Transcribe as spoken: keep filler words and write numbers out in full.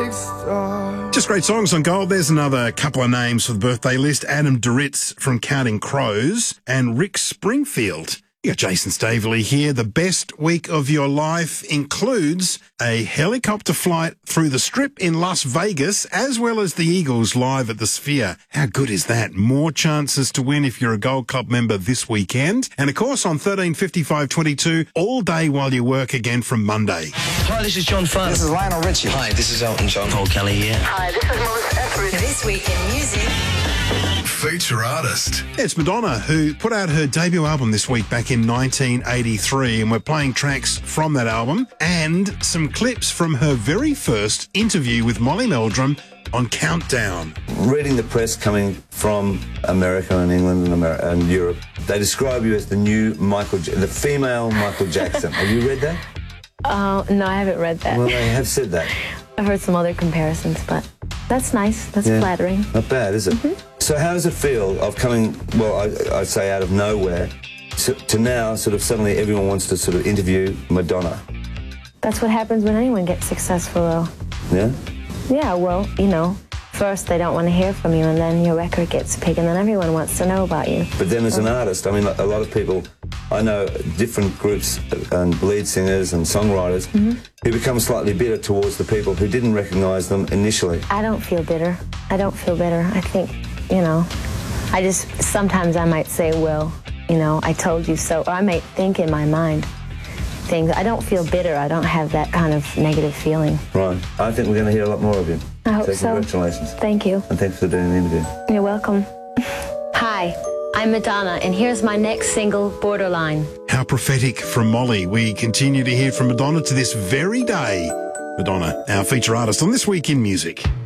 bright star. Just great songs on Gold. There's another couple of names for the birthday list. Adam Duritz from Counting Crows and Rick Springfield. You got Jason Staveley here. The best week of your life includes a helicopter flight through the Strip in Las Vegas, as well as the Eagles live at the Sphere. How good is that? More chances to win if you're a Gold Club member this weekend. And of course, on thirteen fifty-five twenty-two, all day while you work again from Monday. Hi, this is John Farr. This is Lionel Richie. Hi, this is Elton John. Paul Kelly here. Hi, this is Melissa Etheridge. This week in music. Feature artist. It's Madonna, who put out her debut album this week back in nineteen eighty-three, and we're playing tracks from that album and some clips from her very first interview with Molly Meldrum on Countdown. Reading the press coming from America and England and, America and Europe, they describe you as the new Michael, J the female Michael Jackson. Have you read that? Oh, uh, no, I haven't read that. Well, they have said that. I've heard some other comparisons, but that's nice. That's yeah. flattering. Not bad, is it? Mm-hmm. So how does it feel of coming, well, I, I'd say out of nowhere, to, to now sort of suddenly everyone wants to sort of interview Madonna? That's what happens when anyone gets successful, though. Yeah? Yeah, well, you know, first they don't want to hear from you, and then your record gets big, and then everyone wants to know about you. But then as an artist, I mean, a lot of people, I know different groups and lead singers and songwriters mm-hmm. who become slightly bitter towards the people who didn't recognise them initially. I don't feel bitter. I don't feel bitter. I think, you know, I just, sometimes I might say, well, you know, I told you so, or I might think in my mind things. I don't feel bitter. I don't have that kind of negative feeling. Right. I think we're going to hear a lot more of you. I hope so. so. Congratulations. Thank you. And thanks for doing the interview. You're welcome. Hi, I'm Madonna, and here's my next single, Borderline. How prophetic from Molly. We continue to hear from Madonna to this very day. Madonna, our feature artist on This Week in Music.